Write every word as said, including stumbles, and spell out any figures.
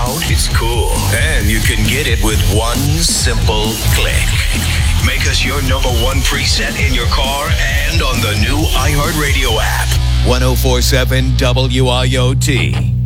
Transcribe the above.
loud, it's cool. And you can get it with one simple click. Make us your number one preset in your car and on the new iHeartRadio app. ten forty-seven W I O T.